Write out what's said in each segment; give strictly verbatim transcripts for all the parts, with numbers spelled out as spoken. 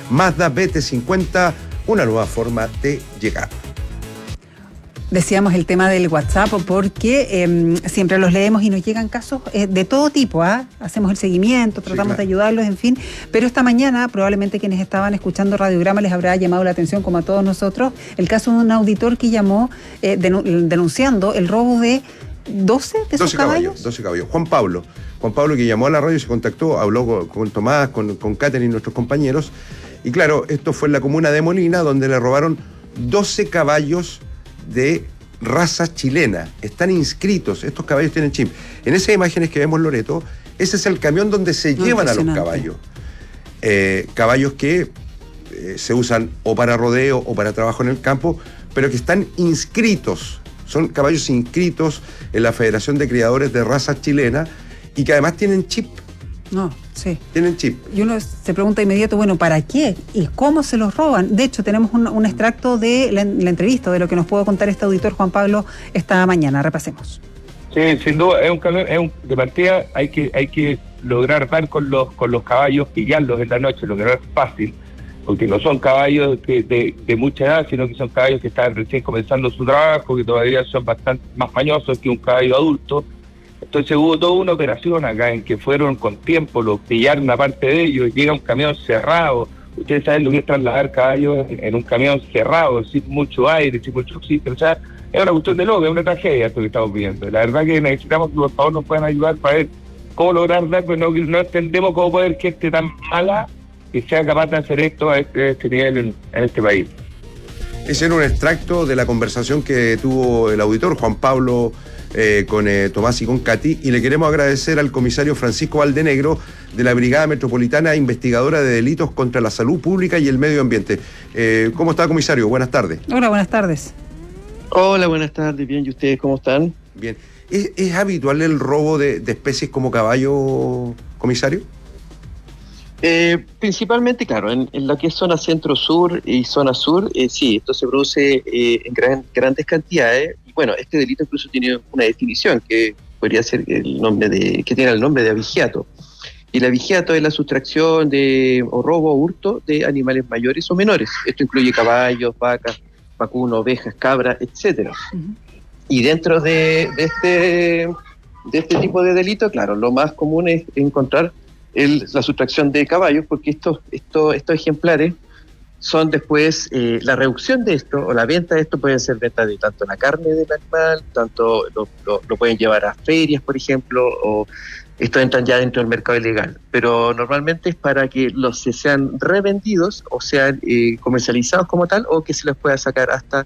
Mazda B T cincuenta, una nueva forma de llegar. Decíamos el tema del WhatsApp porque eh, siempre los leemos y nos llegan casos eh, de todo tipo, ¿ah? ¿eh? Hacemos el seguimiento, tratamos sí, claro. de ayudarlos, en fin. Pero esta mañana, probablemente quienes estaban escuchando Radiograma les habrá llamado la atención, como a todos nosotros, el caso de un auditor que llamó eh, denun- denunciando el robo de doce de sus caballos. doce caballos. Juan Pablo. Juan Pablo, que llamó a la radio, se contactó, habló con, con Tomás, con, con Catherine, nuestros compañeros. Y claro, esto fue en la comuna de Molina, donde le robaron doce caballos de raza chilena. Están inscritos, estos caballos tienen chip. En esas imágenes que vemos, Loreto, ese es el camión donde se no, llevan a los caballos. Eh, caballos que eh, se usan o para rodeo o para trabajo en el campo, pero que están inscritos. Son caballos inscritos en la Federación de Criadores de Raza Chilena y que además tienen chip. No, sí. Tienen chip. Y uno se pregunta de inmediato, bueno, ¿para qué? ¿Y cómo se los roban? De hecho, tenemos un, un extracto de la, la entrevista, de lo que nos pudo contar este auditor Juan Pablo esta mañana. Repasemos. Sí, sin duda, es un camión, es un, de partida hay que, hay que lograr dar con los, con los caballos, pillarlos en la noche, lo que no es fácil, porque no son caballos que de, de mucha edad, sino que son caballos que están recién comenzando su trabajo, que todavía son bastante más mañosos que un caballo adulto. Entonces hubo toda una operación acá en que fueron con tiempo, los pillaron una parte de ellos, llega un camión cerrado. Ustedes saben lo que es trasladar caballos en, en un camión cerrado, sin mucho aire, sin mucho oxígeno. O sea, es una cuestión de loco, es una tragedia esto que estamos viendo. La verdad que necesitamos que por favor nos puedan ayudar para ver cómo lograr dar, pues no, no entendemos cómo poder que esté tan mala que sea capaz de hacer esto a este, a este nivel en, en este país. Ese era un extracto de la conversación que tuvo el auditor Juan Pablo eh, con eh, Tomás y con Katy, y le queremos agradecer al comisario Francisco Valdenegro de la Brigada Metropolitana Investigadora de Delitos contra la Salud Pública y el Medio Ambiente. Eh, ¿Cómo está, comisario? Buenas tardes. Hola, buenas tardes. Hola, buenas tardes. Bien, ¿y ustedes cómo están? Bien. ¿Es, es habitual el robo de, de especies como caballo, comisario? Eh, principalmente, claro, en, en la que es zona centro-sur y zona sur, eh, sí, esto se produce eh, en gran, grandes cantidades. Y bueno, este delito incluso tiene una definición que podría ser el nombre de, que tiene el nombre de abigeato. Y el abigeato es la sustracción de, o robo o hurto de animales mayores o menores. Esto incluye caballos, vacas, vacunos, ovejas, cabras, etcétera. Uh-huh. Y dentro de, de, este, de este tipo de delito, claro, lo más común es encontrar El, la sustracción de caballos, porque estos, estos, estos ejemplares son después, eh, la reducción de esto o la venta de esto pueden ser venta de tanto la carne del animal, tanto lo, lo, lo pueden llevar a ferias, por ejemplo, o estos entran ya dentro del mercado ilegal, pero normalmente es para que los se sean revendidos o sean eh, comercializados como tal, o que se les pueda sacar hasta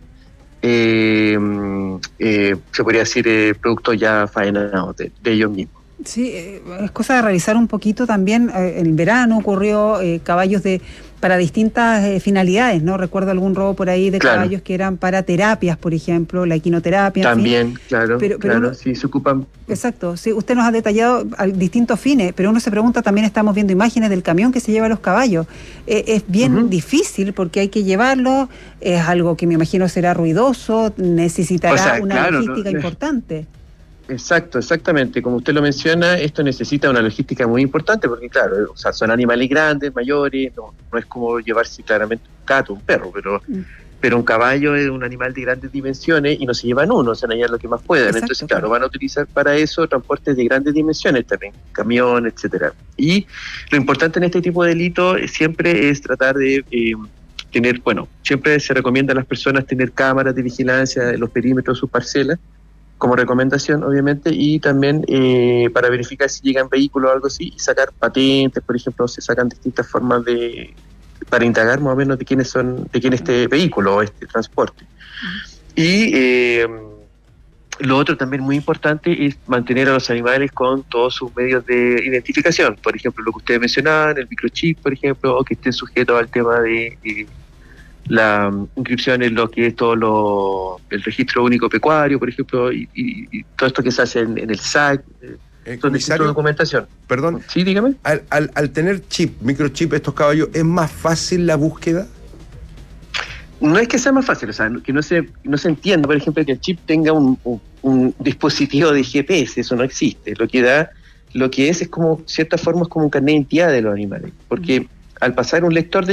eh, eh, se podría decir eh, productos ya faenados de, de ellos mismos. Sí, es cosa de revisar un poquito también. Eh, en verano ocurrió eh, caballos de para distintas eh, finalidades, ¿no? Recuerdo algún robo por ahí de claro. caballos que eran para terapias, por ejemplo, la equinoterapia. También, en fin. claro, pero, pero claro, uno, sí, se ocupan. Exacto, sí, usted nos ha detallado distintos fines, pero uno se pregunta, también estamos viendo imágenes del camión que se lleva a los caballos. Eh, es bien uh-huh. difícil porque hay que llevarlo, es algo que me imagino será ruidoso, necesitará o sea, una claro, logística no, importante. Exacto, exactamente. Como usted lo menciona, esto necesita una logística muy importante porque, claro, o sea, son animales grandes, mayores, no, no es como llevarse claramente un gato, un perro, pero mm. pero un caballo es un animal de grandes dimensiones y no se llevan uno, se van a llevar lo que más puedan. Exacto, Entonces, claro, van a utilizar para eso transportes de grandes dimensiones también, camión, etcétera. Y lo importante en este tipo de delitos siempre es tratar de eh, tener, bueno, siempre se recomienda a las personas tener cámaras de vigilancia en los perímetros de sus parcelas, como recomendación, obviamente, y también eh, para verificar si llegan vehículos o algo así, y sacar patentes, por ejemplo, se sacan distintas formas de para indagar más o menos de quiénes son, de quién es este vehículo o este transporte. Uh-huh. Y eh, lo otro también muy importante es mantener a los animales con todos sus medios de identificación, por ejemplo, lo que ustedes mencionaban, el microchip, por ejemplo, o que estén sujetos al tema de eh, la inscripción en lo que es todo lo, el registro único pecuario, por ejemplo, y, y, y todo esto que se hace en, en el S A C, eh, comisario, documentación. Perdón. Sí, dígame. Al, al, al tener chip, microchip estos caballos, ¿es más fácil la búsqueda? No es que sea más fácil, o sea, que no se, no se entienda, por ejemplo, que el chip tenga un, un, un dispositivo de G P S, eso no existe. Lo que da, lo que es, es como, cierta forma, es como un carnet de identidad de los animales, porque al pasar un lector de